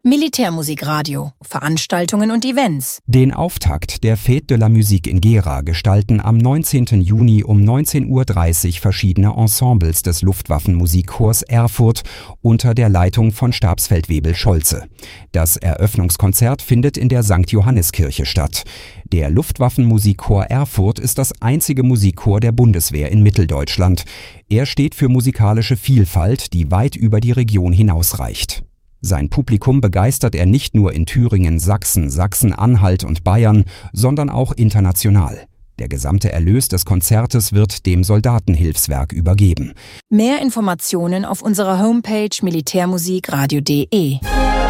Militärmusikradio, Veranstaltungen und Events. Den Auftakt der Fête de la Musique in Gera gestalten am 19. Juni um 19:30 Uhr verschiedene Ensembles des Luftwaffenmusikchors Erfurt unter der Leitung von Stabsfeldwebel Scholze. Das Eröffnungskonzert findet in der St. Johanniskirche statt. Der Luftwaffenmusikchor Erfurt ist das einzige Musikchor der Bundeswehr in Mitteldeutschland. Er steht für musikalische Vielfalt, die weit über die Region hinausreicht. Sein Publikum begeistert er nicht nur in Thüringen, Sachsen, Sachsen-Anhalt und Bayern, sondern auch international. Der gesamte Erlös des Konzertes wird dem Soldatenhilfswerk übergeben. Mehr Informationen auf unserer Homepage militärmusikradio.de.